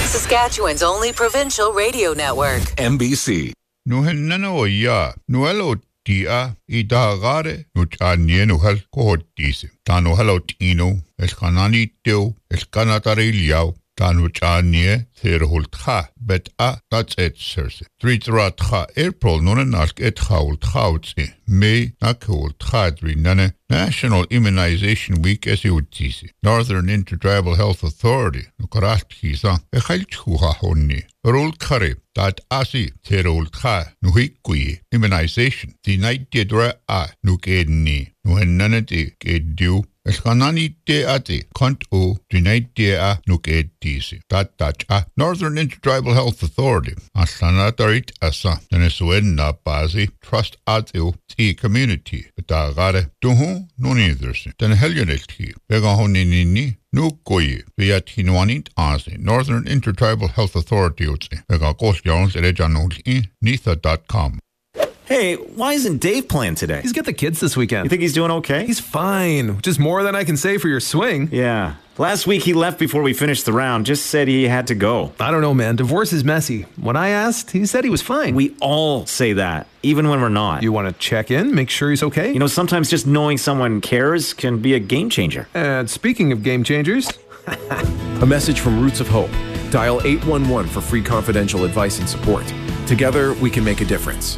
Saskatchewan's only provincial radio network. MBC. Nuhennana ya nuelo dia idagare nuchanye nuhal kohotise. Tano halot ino eskanani teo eskanatari liao. Tanuchanye therhultha bet a that's it sirs. Tritratha April nonanak et haulthautsi. May nakulthadri nane National Immunization Week as you tisi. Northern Intertribal Health Authority nukaratkiza ehalchuha honni. Rul kare dat asi therhultha nuhikui immunization. The night didra a nukedni nuhennanati kedu. Eskanani te ate kont o dinait te a nuket tisi. Dat a Northern Intertribal Health Authority. Asanatarit asa Venezuela bazi trust ateo ti community. Betagare tuhu nonidrse. Den helgenelki. Vega honinini nu koye. Viat hinuanint ase. Northern Intertribal Health Authority utse. Vega kosjons elejanolki nitha.com. Hey, why isn't Dave playing today? He's got the kids this weekend. You think he's doing okay? He's fine. Just more than I can say for your swing. Yeah. Last week he left before we finished the round. Just said he had to go. I don't know, man. Divorce is messy. When I asked, he said he was fine. We all say that, even when we're not. You want to check in, make sure he's okay? You know, sometimes just knowing someone cares can be a game changer. And speaking of game changers... A message from Roots of Hope. Dial 811 for free confidential advice and support. Together, we can make a difference.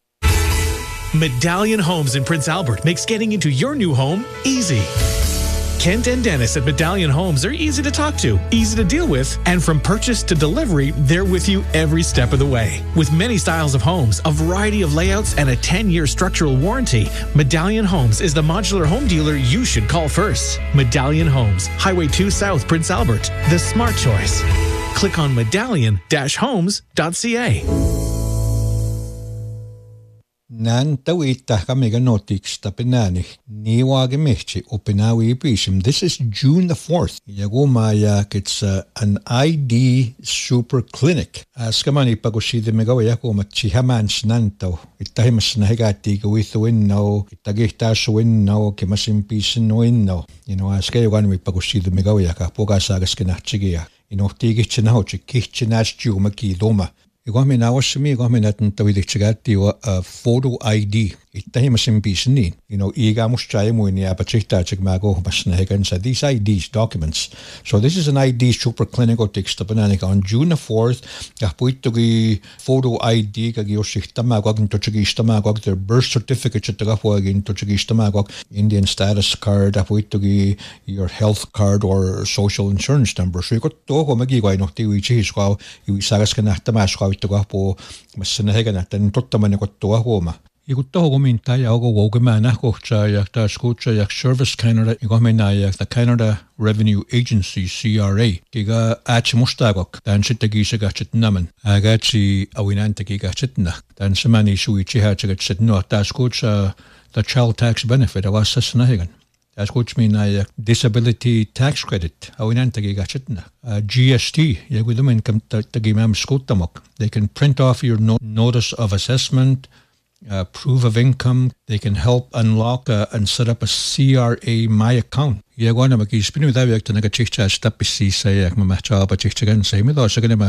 Medallion Homes in Prince Albert makes getting into your new home easy. Kent and Dennis at Medallion Homes are easy to talk to, easy to deal with, and from purchase to delivery, they're with you every step of the way. With many styles of homes, a variety of layouts, and a 10-year structural warranty, Medallion Homes is the modular home dealer you should call first. Medallion Homes, Highway 2 South, Prince Albert. The smart choice. Click on medallion-homes.ca. Nan tawita kamiga notiks tapinani niwage mechi opinawi bishim. This is June the 4th. Yagomayak, it's an ID super clinic. Askamani pagoshide megawayak chihaman snanto. Itahimas nahigati with winno, itagihtash winno, kimasim pisin winno. You know, askayagan we pagoshide megawayaka, pogasagaskinachigia. You know, tigichinauchi, kichinach jumaki doma. Igomina wasmi igomina tawidikchagati photo ID. You know, so these IDs, documents. So this is an ID super clinical text on June the 4th. Photo ID their birth certificate Indian status card, your health card or social insurance number. So you got Iguttaho gomintaja ogo wogemana kochaya ta skocha Service Canada igomena the Canada Revenue Agency CRA kiga ach mustagok dan sitagi sagachet naman agachi awinantagi gachetna dan semani suichi hachagachet no ta skocha the child tax benefit awasasnahigan as coach mean disability tax credit awinantagi gachetna GST yagudumen kam tagimam skotamok. They can print off your notice of assessment, proof of income. They can help unlock and set up a CRA My account. Yagwana makispinu davyak tanagachicha stapisi sayak mamacha bachichagan say me do saganema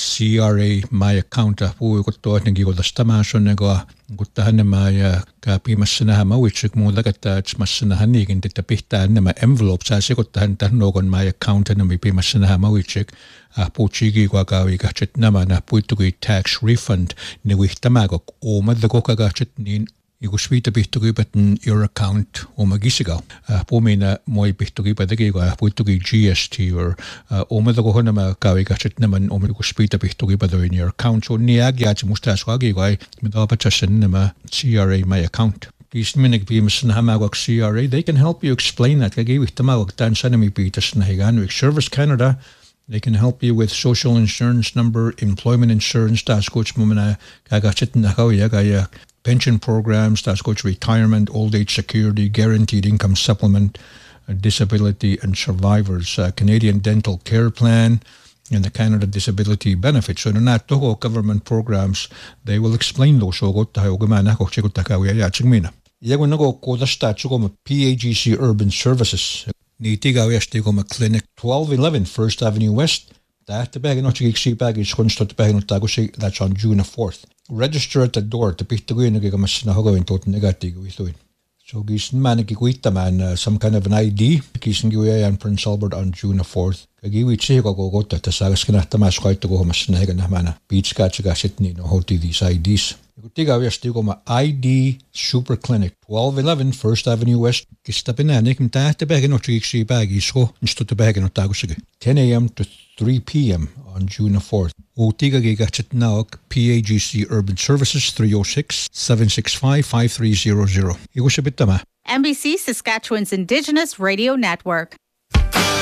CRA My account pu gutto ngi the stamasho nego guttahanema kapi masna ma wichik mo lagata masna hani gin tapihta nema envelope sa siguttahan tannogon My account na mi pi masna ma wichik puchigi gwagawi gachet nama na puitugi tax refund ni wihtamagok o madlago kagachet nin Igushvita bihtugi button your account o magisigaw. Pumina moy bihtugi badagiga puitugi GST or o madlago nama kawi gachet naman o igushvita bihtugi bado in your account. So niagyach mustaswagi gway midapachashin nama CRA My account. These minig beams and hamagok CRA, they can help you explain that. Kagi wihtamagok dan sanami bitas nahigan Service Canada. They can help you with social insurance number, employment insurance, das coach mumana kagachet nakawya pension programs, that's coach retirement, old age security, guaranteed income supplement, disability and survivors, Canadian dental care plan, and the Canada Disability Benefit. So they're not toho government programs. They will explain those. So go tayo gumana ko chego takawya ya chingmina. Yago nago ko da sta chugo PAGC Urban Services. Nitigaw yashtigoma Clinic 1211 First Avenue West, That the bag not to see bag is hunch to the bag not say that's on June 4th. Register at the door to pick the green again machine in total negative with doing. So gisen man man some kind of an ID gisen and Prince Albert on June 4th. Giwi chego go to the sagaskin the mask to go mas na mana beach catch gasitni no hold these IDs. Tiga we still go my ID Super Clinic 1211 First Avenue West. Gistapinanik mta the bag no tree bag is so instead the bag no tagusige 10 a.m. to 3 p.m. on June 4th. Tiga gigachit now PAGC Urban Services 306-765-5300. It was a bit NBC Saskatchewan's Indigenous Radio Network.